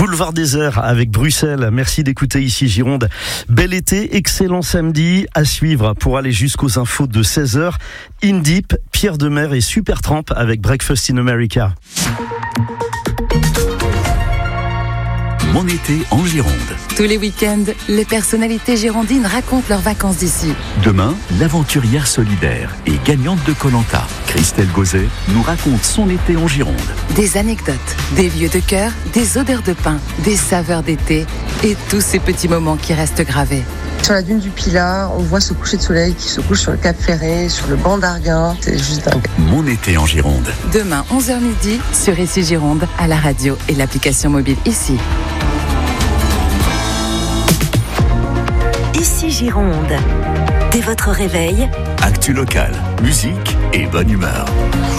Boulevard Désert avec Bruxelles. Merci d'écouter ici Gironde. Bel été, excellent samedi à suivre pour aller jusqu'aux infos de 16h. In Deep, Pierre Demers et Supertramp avec Breakfast in America. Mon été en Gironde. Tous les week-ends, les personnalités girondines racontent leurs vacances d'ici. Demain, l'aventurière solidaire et gagnante de Koh-Lanta, Christelle Gauzet, nous raconte son été en Gironde. Des anecdotes, des lieux de cœur, des odeurs de pin, des saveurs d'été et tous ces petits moments qui restent gravés. Sur la dune du Pilat, on voit ce coucher de soleil qui se couche sur le Cap Ferré, sur le banc d'Arguin. C'est juste dingue. Mon été en Gironde. Demain, 11h midi, sur Ici Gironde, à la radio et l'application mobile Ici. Ici Gironde. Dès votre réveil, Actu locale, musique et bonne humeur.